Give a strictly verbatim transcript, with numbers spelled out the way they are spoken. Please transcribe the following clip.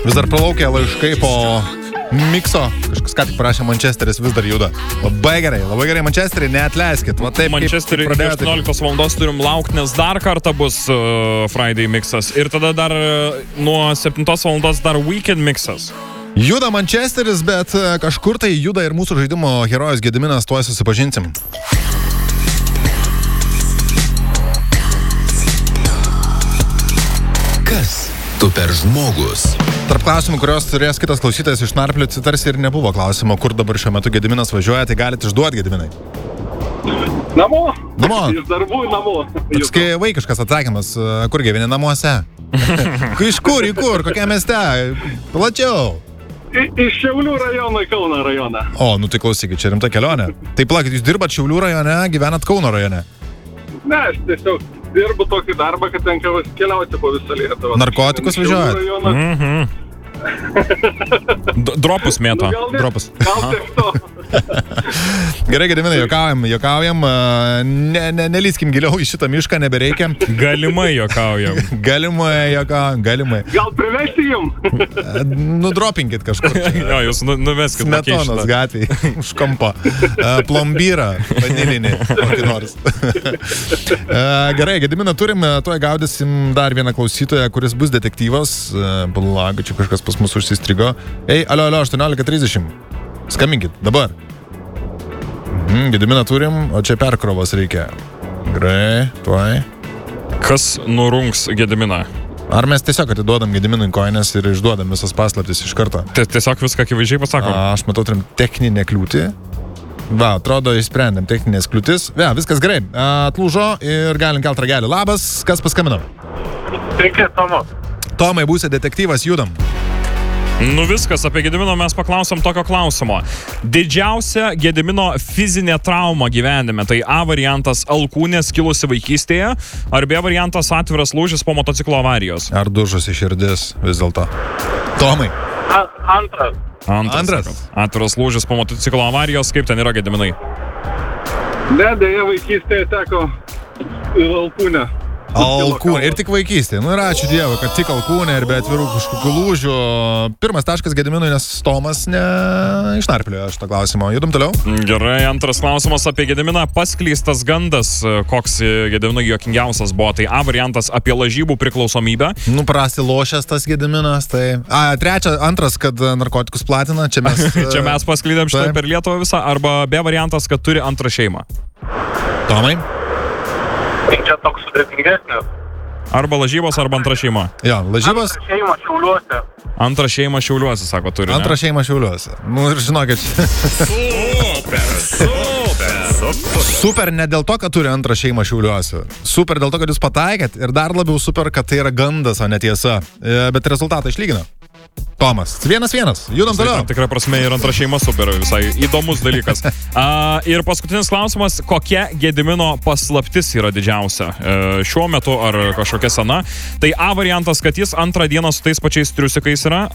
Vis dar palaukia laiškai po mikso. Kažkas ką tik parašė, Mančesteris vis dar juda. Labai gerai, labai gerai, Mančesteriai, neatleiskit. Va taip, Mančesteriai iki aštuonioliktos valandos turim laukti, nes dar kartą bus uh, Friday mixas. Ir tada dar uh, nuo septintos valandos dar Weekend mixas. Juda Mančesteris, bet uh, kažkur tai juda ir mūsų žaidimo herojus Gediminas, tuoj susipažinsim. Kas tu per žmogus? Tarp klausimų, kurios turės kitas klausytojas išnarpliuoti, tarsi ir nebuvo klausimo, kur dabar šiuo metu Gediminas važiuoja, tai galite išduoti, Gediminai. Namo. Namo. Iš darbų namo. Toks kai vaikiškas atsakymas, kur gyveni, namuose? Iš kur, į kur, kokia mieste? Plačiau. I, iš Šiaulių rajono į Kauno rajoną. O, nu tai klausykit, čia rimta kelionė. Tai plakit, jūs dirbat Šiaulių rajone, gyvenat Kauno rajone. Ne, aš tiesiog dirbu tokį darbą, kad tenka keliauti po visą Lietuvą. Narkotikus važiuojat? Mhm. Dropus mėto. Nu, gal ne, Dropus. Gal tik to. Gerai, Gediminai, juokaujam, juokaujam. Ne, ne, nelyskim giliau į šitą mišką, nebereikia. Galimai juokaujam. Galimai, juokaujam, galimai. Gal privesti jum? Nudropinkit kažkur. Jo, jūs nu, nuveskit. Smetonos gatvėj, už kampo. Plombyrą, vanilinį, kokį nors. Gerai, Gediminą turim, tuoj gaudysim dar vieną klausytoją, kuris bus detektyvas. Palauk, čia kažkas pas mus užsistrigo. Ei, alio, alio, aštuoniolika trisdešimt. Skambinkit, dabar. Mhm, Gediminą turim, o čia perkrovos reikia. Gerai, tuoj. Kas nurungs Gediminą? Ar mes tiesiog atiduodam Gediminui koines ir išduodam visas paslaptis iš karto? Tiesiog viską akivaizdžiai pasakom. A, aš matau, turim techninę kliūtį. Va, atrodo, išsprendėm techninės kliūtis. Va, viskas gerai. Atlūžo ir galim kelt ragelį. Labas, kas paskambino? Sveiki, Tomas. Tomai, būsi detektyvas, judam. Nu viskas, apie Gedimino mes paklausom tokio klausimo. Didžiausia Gedimino fizinė trauma gyvenime, tai A variantas alkūnės kilusi vaikystėje, ar B variantas atviras lūžis po motociklo avarijos? Ar dužusi širdis vis dėlto? Tomai. A, antras. Antras. Antras. Sakot. Atviras lūžis po motociklo avarijos, kaip ten yra, Gediminai? Ne, dėja vaikystėje teko alkūnę. Alkūnė. Ir tik vaikystė. Nu ir ačiū Dievui, kad tik alkūnė ir be atvirų kažkokių lūžių. Pirmas taškas Gediminui, nes Tomas neišnarpliojo šitą klausimą. Judam toliau. Gerai, antras klausimas apie Gediminą. Paskleistas gandas, koks Gediminui juokingiausias buvo. Tai A variantas apie lažybų priklausomybę. Nu, prasilošęs tas Gediminas. Tai... A, trečia, antras, kad narkotikus platina. Čia mes, Čia mes pasklydėm šitą taip. per Lietuvą visą. Arba B variantas, kad turi antrą šeimą. Tomai. Tai čia toks sudėtingesnis. Arba lažybos, arba antra šeima. Jo, lažybos. Antra šeima Šiauliuose. Antrą šeimą Šiauliuose, sako, turi. ne? Antrą šeimą Šiauliuose. Nu ir žinokit. Super, super, super. Super ne dėl to, kad turi antrą šeimą Šiauliuose. Super dėl to, kad jūs pataikėt. Ir dar labiau super, kad tai yra gandas, o ne tiesa. E, bet rezultatą išlygina. Tomas. Vienas vienas. Judam Tai toliau. tam tikra prasme ir antra šeima super, visai įdomus dalykas. A, ir paskutinis klausimas, kokia Gedimino paslaptis yra didžiausia e, šiuo metu ar kažkokia sena? Tai A variantas, kad jis antrą dieną su tais pačiais triusikais yra.